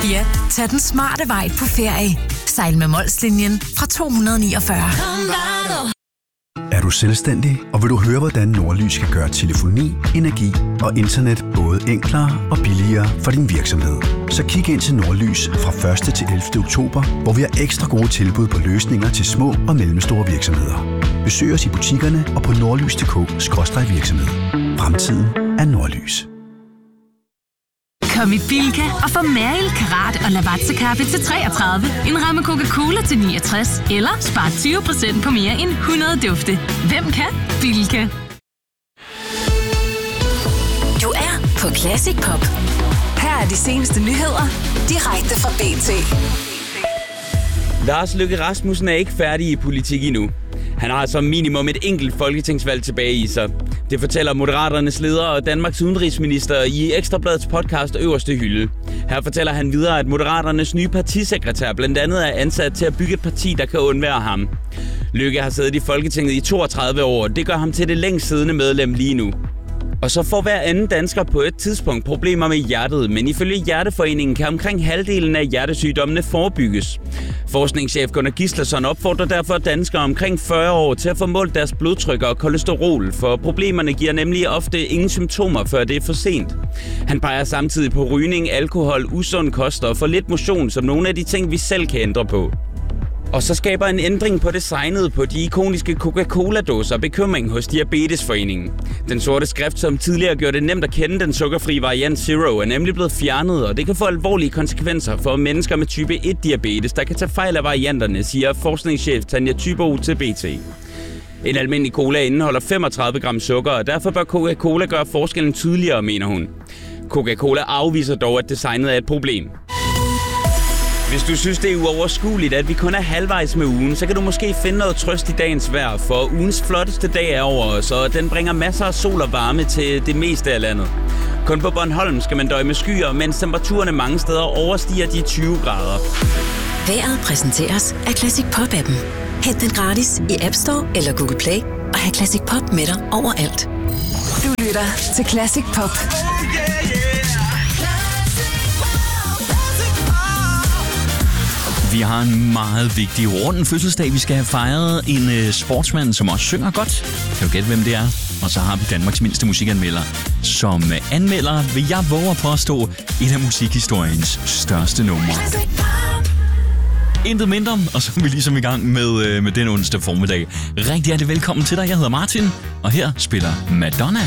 Ja, tag den smarte vej på ferie. Sejl med Molslinjen fra 249. Er du selvstændig, og vil du høre, hvordan Nordlys kan gøre telefoni, energi og internet både enklere og billigere for din virksomhed? Så kig ind til Nordlys fra 1. til 11. oktober, hvor vi har ekstra gode tilbud på løsninger til små og mellemstore virksomheder. Besøg os i butikkerne og på nordlys.dk/virksomhed. Fremtiden er Nordlys. Kom i Bilka og få Mariel Karat og Lavazza-kaffe til 33. En ramme Coca-Cola til 69. Eller spar 20% på mere end 100 dufte. Hvem kan? Bilka. Du er på Classic Pop. Her er de seneste nyheder direkte fra BT. Lars Løkke Rasmussen er ikke færdig i politik endnu. Han har som minimum et enkelt folketingsvalg tilbage i sig. Det fortæller Moderaternes leder og Danmarks udenrigsminister i Ekstra Bladets podcast Øverste Hylde. Her fortæller han videre, at Moderaternes nye partisekretær blandt andet er ansat til at bygge et parti, der kan undvære ham. Løkke har siddet i Folketinget i 32 år. Det gør ham til det længst siddende medlem lige nu. Og så får hver anden dansker på et tidspunkt problemer med hjertet, men ifølge Hjerteforeningen kan omkring halvdelen af hjertesygdommene forebygges. Forskningschef Gunnar Gislason opfordrer derfor danskere omkring 40 år til at få målt deres blodtryk og kolesterol, for problemerne giver nemlig ofte ingen symptomer, før det er for sent. Han peger samtidig på rygning, alkohol, usund kost og for lidt motion som nogle af de ting, vi selv kan ændre på. Og så skaber en ændring på designet på de ikoniske Coca-Cola-dåser bekymring hos Diabetesforeningen. Den sorte skrift, som tidligere gjorde det nemt at kende den sukkerfri variant Zero, er nemlig blevet fjernet, og det kan få alvorlige konsekvenser for mennesker med type 1-diabetes, der kan tage fejl af varianterne, siger forskningschef Tanja Thybo til BT. En almindelig cola indeholder 35 gram sukker, og derfor bør Coca-Cola gøre forskellen tydeligere, mener hun. Coca-Cola afviser dog, at designet er et problem. Hvis du synes, det er uoverskueligt, at vi kun er halvvejs med ugen, så kan du måske finde noget trøst i dagens vejr, for ugens flotteste dag er over os, og den bringer masser af sol og varme til det meste af landet. Kun på Bornholm skal man døje med skyer, mens temperaturerne mange steder overstiger de 20 grader. Vejret præsenteres af Classic Pop-appen. Hent den gratis i App Store eller Google Play, og have Classic Pop med dig overalt. Du lytter til Classic Pop. Vi har en meget vigtig runden fødselsdag. Vi skal have fejret en sportsmand, som også synger godt. Kan du gætte, hvem det er? Og så har vi Danmarks mindste musikanmelder, som anmelder, vil jeg våge at påstå, et af musikhistoriens største numre. Intet mindre, og så er vi ligesom i gang med den onsdag formiddag. Rigtig hjertelig velkommen til dig. Jeg hedder Martin, og her spiller Madonna.